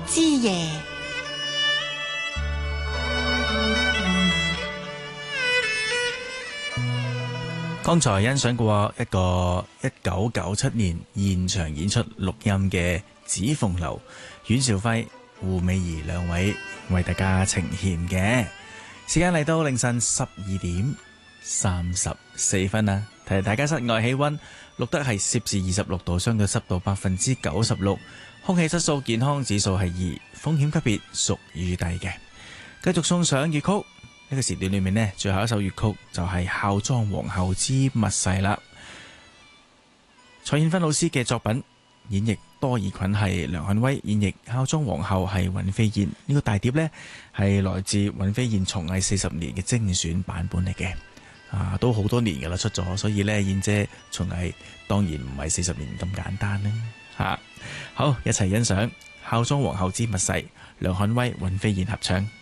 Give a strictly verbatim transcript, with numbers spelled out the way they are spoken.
之夜。 剛才欣賞過一個一九九七年現場演出錄音嘅《紫鳳樓》，阮兆輝、胡美儀兩位為大家呈獻嘅。時間嚟到凌晨十二點三十四分啦，提提大家室外氣溫錄得係攝氏二十六度，相對濕度百分之九十六，空氣質素健康指數係二，風險級別屬於低嘅。繼續送上粵曲。呢個時段裏面呢，最後一首粵曲就係《孝莊皇后之密誓》啦。蔡衍芬老師嘅作品，演繹多爾袞係梁漢威，演繹孝莊皇后係尹飛燕。呢、這個大碟呢，係來自尹飛燕從藝四十年嘅精選版本嚟嘅，啊，都好多年噶啦出咗，所以呢，燕姐從藝當然唔係四十年咁簡單啦。吓、啊，好，一齊欣賞《孝莊皇后之密誓》，梁漢威、尹飛燕合唱。